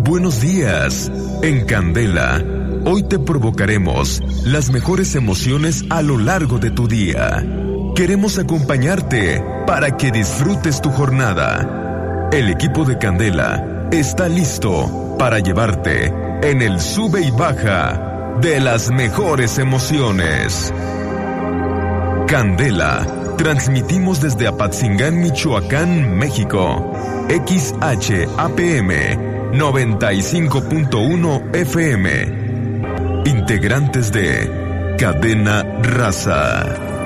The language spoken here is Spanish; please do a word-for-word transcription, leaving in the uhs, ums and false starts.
Buenos días. En Candela, hoy te provocaremos las mejores emociones a lo largo de tu día. Queremos acompañarte para que disfrutes tu jornada. El equipo de Candela está listo para llevarte en el sube y baja de las mejores emociones. Candela, transmitimos desde Apatzingán, Michoacán, México. X H A P M noventa y cinco punto uno F M. Integrantes de Cadena Raza.